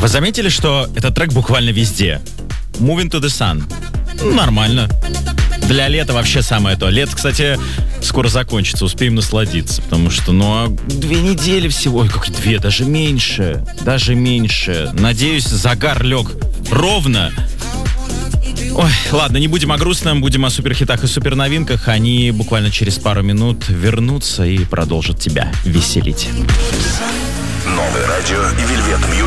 Вы заметили, что этот трек буквально везде? Moving to the Sun. Нормально. Для лета вообще самое то. Лето, кстати, скоро закончится, успеем насладиться. Потому что, 2 недели всего. Ой, как 2, даже меньше. Надеюсь, загар лег ровно. Ой, ладно, не будем о грустном, будем о суперхитах и суперновинках. Они буквально через пару минут вернутся и продолжат тебя веселить. Новое радио и Velvet Music.